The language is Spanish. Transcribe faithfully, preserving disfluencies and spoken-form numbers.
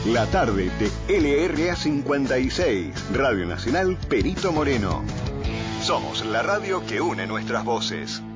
La tarde de L R A cincuenta y seis, Radio Nacional Perito Moreno. Somos la radio que une nuestras voces.